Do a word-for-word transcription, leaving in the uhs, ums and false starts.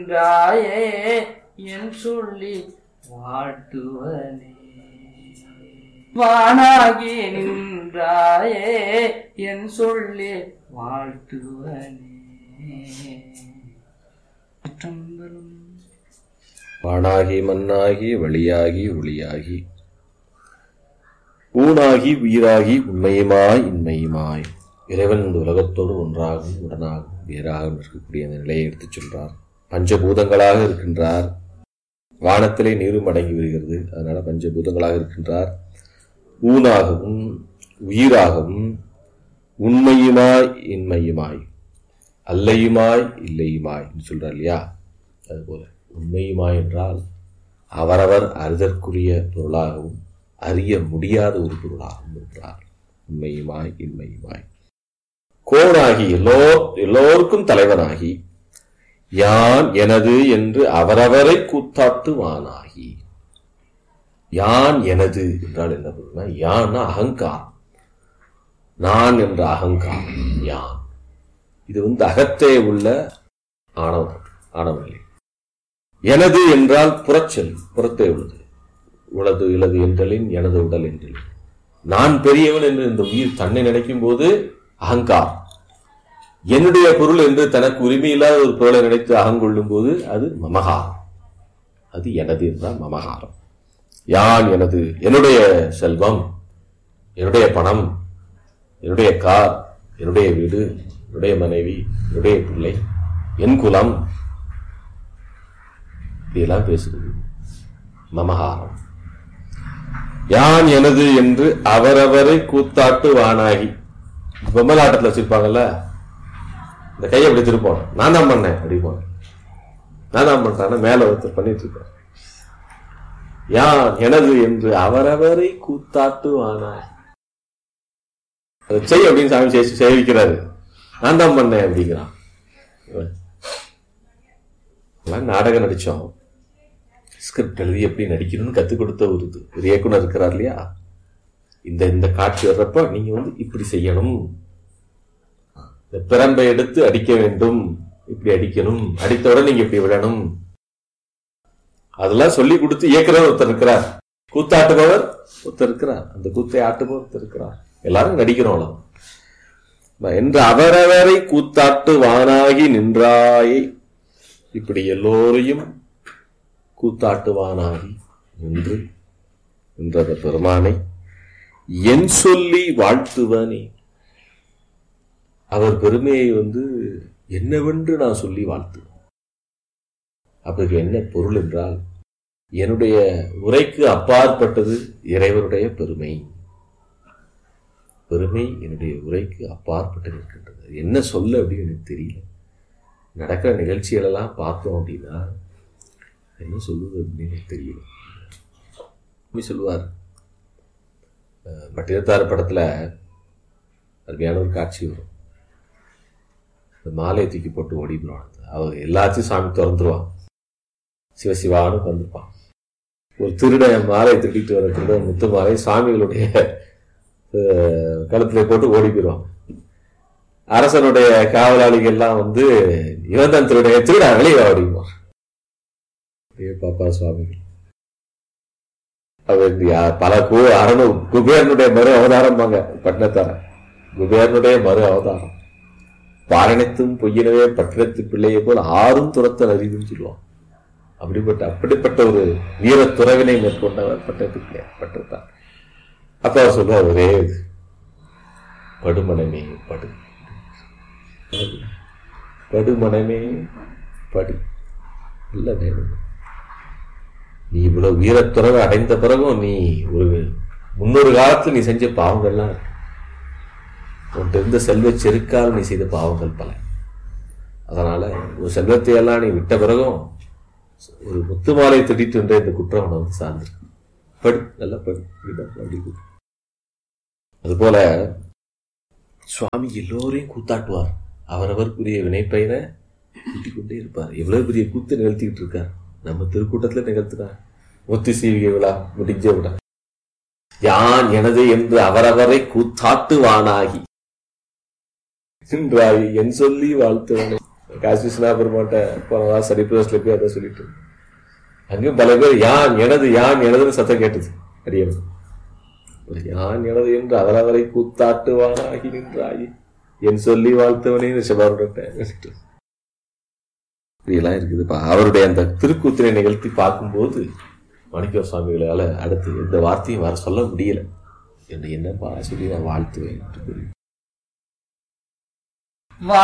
நின்றாயே என் சொல்லி வாழ்த்துவனே. வானாகி நின்றாயே என் சொல்லி வாழ்த்துவனே. வானாகி மண்ணாகி வழியாகி ஒளியாகி ஊனாகி உயிராகி உண்மையுமாய் இன்மையுமாய் இறைவன் இந்த உலகத்தோடு ஒன்றாகவும் உடனாகவும் வேறாகவும் இருக்கக்கூடிய அந்த நிலையை எடுத்துச் சொல்றார். பஞ்சபூதங்களாக இருக்கின்றார். வானத்திலே நீரும் அடங்கி வருகிறது, அதனால பஞ்சபூதங்களாக இருக்கின்றார். ஊனாகவும் உயிராகவும் உண்மையுமாய் இன்மையுமாய் அல்லையுமாய் இல்லையுமாய் சொல்றார் இல்லையா? அதுபோல உண்மையுமாய் என்றால் அவரவர் அறிதற்குரிய பொருளாகவும் அறிய முடியாத ஒரு பொருளாகவும் இருக்கிறார். உண்மையுமாய் இன்மையுமாய் கோனாகி எல்லோ எல்லோருக்கும் தலைவனாகி யான் எனது என்று அவரவரை கூத்தாட்டுவானாகி. யான் எனது என்றால் என்ன பொருள்னா, யான்னா அகங்காரம், நான் என்ற அகங்காரம் யான். இது வந்து அகத்தே உள்ள ஆணவம் ஆணவநிலை. எனது என்றால் புறச்சொல், புறத்தே உள்ளது. உளது இளது என்றலின் எனது உடல் என்றலின் நான் பெரியவன் என்று இந்த உயிர் தன்னை நினைக்கும் போது அகங்காரம். என்னுடைய பொருள் என்று தனக்கு உரிமையில்லாத ஒரு பொருளை நினைத்து அகங்கொள்ளும் போது அது மமகாரம். அது எனது என்றால் மமகாரம். யான் எனது, என்னுடைய செல்வம், என்னுடைய பணம், என்னுடைய கார், என்னுடைய வீடு, என்னுடைய மனைவி, என்னுடைய பிள்ளை, என் குலம், இதெல்லாம் பேசுகிறது மமகாரம். யான் எனது என்று அவரவரை கூத்தாட்டு வானாகி. பொம்மலாட்டத்தில் வச்சிருப்பாங்கல்ல, இந்த கையை அப்படி திருப்போம், நான் தான் பண்ணேன் அப்படிப்பாங்க. நான் தான் பண்றான மேல ஒருத்தர் பண்ணிட்டு இருப்பார். யான் எனது என்று அவரவரை கூத்தாட்டு வானாகி. அதை செய் அப்படின்னு சாமி சேவிக்கிறாரு. நான் தான் பண்ணேன் அப்படிங்கிறான். நாடகம் நடிச்சோம், ஸ்கிரிப்ட் எழுதி எப்படி நடிக்கணும்னு கத்துக் கொடுத்த ஒரு ஒரு இயக்குனர் இருக்கிறார் இல்லையா? இந்த இந்த காட்சி வர்றப்ப நீங்க வந்து இப்படி செய்யணும், இந்த பிரம்பை எடுத்து அடிக்க வேண்டும், இப்படி அடிக்கணும், அடித்தவுடன் நீங்க இப்படி விடணும், அதெல்லாம் சொல்லி கொடுத்து இயக்குனர் ஒருத்தர் இருக்கிறார், கூத்தாட்டுபவர் ஒருத்தர் இருக்கிறார், அந்த கூத்தை ஆட்டுபவர் ஒருத்தர் இருக்கிறார். எல்லாரும் நடிக்கிறோம் என்று அவரவரை கூத்தாட்டு வானாகி நின்றாயை. இப்படி எல்லோரையும் கூத்தாட்டுவானாகி நின்று நின்றத பெருமானை என் சொல்லி வாழ்த்துவனே. அவர் பெருமையை வந்து என்னவென்று நான் சொல்லி வாழ்த்துவேன். அப்படி என்ன பொருள் என்றால், என்னுடைய உரைக்கு அப்பாற்பட்டது இறைவனுடைய பெருமை. பெருமை என்னுடைய உரைக்கு அப்பாற்பட்டு இருக்கின்றது. என்ன சொல்ல அப்படின்னு எனக்கு தெரியல. நடக்கிற நிகழ்ச்சிகள் எல்லாம் பார்த்தோம் அப்படின்னா என்ன சொல்லுவது அப்படின்னு தெரியல. சொல்லுவார் பட்டினத்தார் படத்துல அருமையான ஒரு காட்சி வரும். இந்த மாலையை தூக்கி போட்டு ஓடிடுவான். அவர் எல்லாத்தையும் சாமி திறந்துருவான், சிவசிவான்னு வந்துருப்பான். ஒரு திருட மாலையை திருடிட்டு வர திருட முத்து மாலை சாமிகளுடைய கழுத்துல போட்டு ஓடி போயிடுவான். அரசனுடைய காவலாளிகள் எல்லாம் வந்து இவன் தான் திருடைய திருடா வெளியே ஓடிடுவான். பாப்பா சுவாமிகள் அவர் பல கு அரணு குபேரனுடைய மறு அவதாரம் பாங்க. பட்டினத்தார குபேரனுடைய மறு அவதாரம். பாரணத்தும் பொய்யினவே பட்டினத்து பிள்ளையை போல் ஆறும் துரத்தல் அறிவுன்னு சொல்லுவான். அப்படிப்பட்ட அப்படிப்பட்ட ஒரு வீர துறவினை மேற்கொண்டவர் பட்டத்து பிள்ளை பட்டினத்தார். அப்ப அவர் சொல்லுவார், ஒரே படுமனமே படு, படுமனமே படு. இல்ல வேணும், நீ இவ்வளவு வீரத்துறவை அடைந்த பிறகும் நீ ஒரு முன்னொரு காலத்தில் நீ செஞ்ச பாவங்கள்லாம் இருக்கு. உன்ட்டு இருந்த செல்வ செருக்கால் நீ செய்த பாவங்கள் பல. அதனால ஒரு செல்வத்தை எல்லாம் நீ விட்ட பிறகும் ஒரு முத்து மாலை திட்டிட்டு என்ற இந்த குற்றம் உன வந்து சார்ந்திருக்கு. படு, நல்லா படு. அதுபோல சுவாமி எல்லோரையும் கூத்தாட்டுவார். அவரவருக்குரிய வினைப்பயனை கூட்டிக் கொண்டே இருப்பார். எவ்வளவு பெரிய கூத்து நிகழ்த்திக்கிட்டு இருக்கார். நம்ம திருக்கூட்டத்துல நிகழ்த்துறார். முத்து சீவிகை விழா முடிஞ்ச விழா. யான் எனது என்று அவரவரை கூத்தாட்டுவானாகி நின்றாய் என் சொல்லி வாழ்த்துவனை. காசி விஸ்வநாபெருமாட்ட போனதா சரி பிரஸ்ல போய் அதை சொல்லிட்டு அங்கேயும் பல பேர் யான் எனது யான் எனதுன்னு சத்தம் கேட்டது. அடியன் யான் எனது என்று அவரவரை கூத்தாட்டுவானாகி நின்றாயி என் சொல்லி வாழ்த்தவனே ரிஷபாருடன் இப்படியெல்லாம் இருக்குதுப்பா. அவருடைய அந்த திருக்கூத்திரை நிகழ்த்தி பார்க்கும்போது மாணிக்க சுவாமிகளால அடுத்து எந்த வார்த்தையும் வர சொல்ல முடியல என்று என்னப்பா சொல்லி நான் வாழ்த்துவேன் என்று கூறி